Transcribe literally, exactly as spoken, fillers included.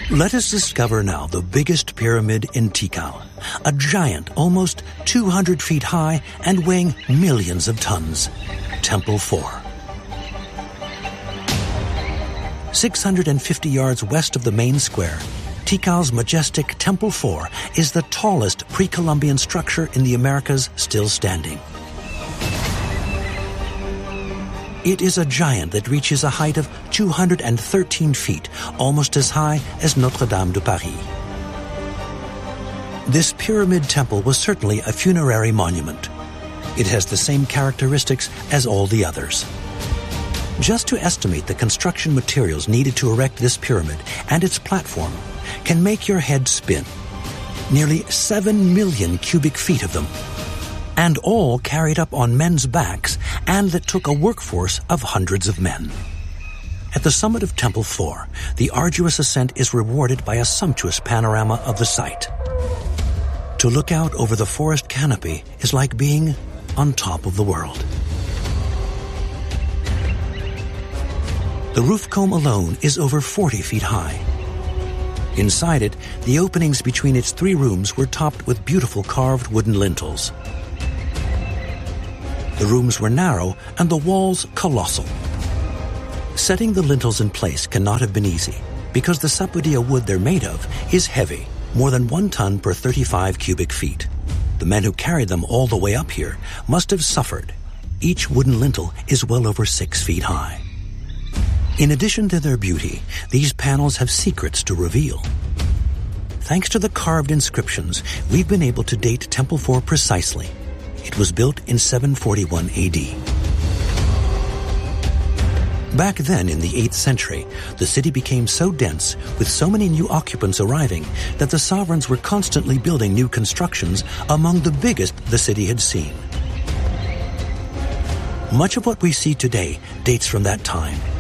Let us discover now the biggest pyramid in Tikal, a giant almost two hundred feet high and weighing millions of tons, Temple four. six hundred fifty yards west of the main square, Tikal's majestic Temple four is the tallest pre-Columbian structure in the Americas still standing. It is a giant that reaches a height of two hundred thirteen feet, almost as high as Notre-Dame de Paris. This pyramid temple was certainly a funerary monument. It has the same characteristics as all the others. Just to estimate the construction materials needed to erect this pyramid and its platform can make your head spin. Nearly seven million cubic feet of them, and all carried up on men's backs, and that took a workforce of hundreds of men. At the summit of Temple four, the arduous ascent is rewarded by a sumptuous panorama of the site. To look out over the forest canopy is like being on top of the world. The roof comb alone is over forty feet high. Inside it, the openings between its three rooms were topped with beautiful carved wooden lintels. The rooms were narrow and the walls colossal. Setting the lintels in place cannot have been easy because the sapodilla wood they're made of is heavy, more than one ton per thirty-five cubic feet. The men who carried them all the way up here must have suffered. Each wooden lintel is well over six feet high. In addition to their beauty, these panels have secrets to reveal. Thanks to the carved inscriptions, we've been able to date Temple four precisely. It was built in seven forty-one A D. Back then, in the eighth century, the city became so dense, with so many new occupants arriving, that the sovereigns were constantly building new constructions, among the biggest the city had seen. Much of what we see today dates from that time.